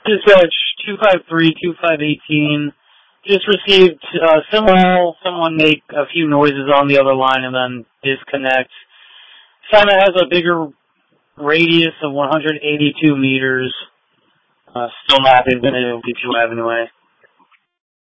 Dispatch 253-2518. Just received someone make a few noises on the other line and then disconnect. Assignment has a bigger radius of 182 meters. Still not been able to get you anyway.